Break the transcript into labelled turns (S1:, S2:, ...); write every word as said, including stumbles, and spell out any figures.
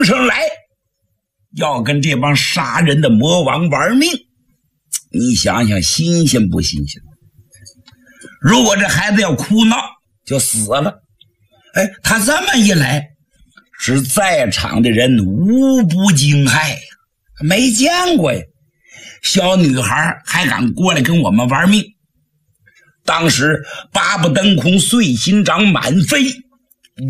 S1: 上来，要跟这帮杀人的魔王玩命。你想想新鲜不新鲜？如果这孩子要哭闹就死了。哎，他这么一来，使在场的人无不惊骇呀，没见过呀，小女孩还敢过来跟我们玩命。当时巴不登空碎心掌满飞，